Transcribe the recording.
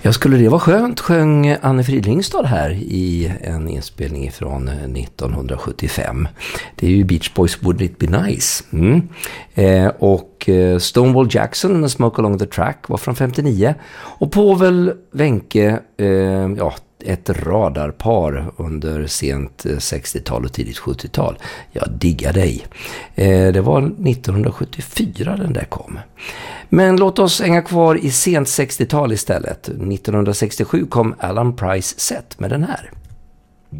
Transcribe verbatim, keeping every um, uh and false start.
Ja, skulle det vara skönt, sjöng Anne Fridlingstad här i en inspelning från nittonhundrasjuttiofem. Det är ju Beach Boys Would It Be Nice. Mm. Eh, och Stonewall Jackson med Smoke Along the Track var från femtionio. Och Povel Wenke, eh, ja, ett radarpar under sent sextiotal och tidigt sjuttiotal. Jag diggar dig. Eh, det var nittonhundrasjuttiofyra den där kom. Men låt oss hänga kvar i sent sextiotal istället. nittonhundrasextiosju kom Alan Price Set med den här.